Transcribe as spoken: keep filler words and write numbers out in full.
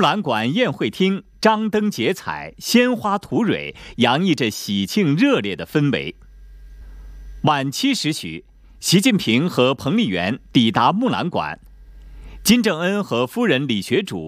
兰馆宴会厅张灯结彩，鲜花吐蕊，洋溢着喜庆热烈的氛围。晚七时许，习近平和彭丽媛抵达木兰馆，金正恩和夫人李学主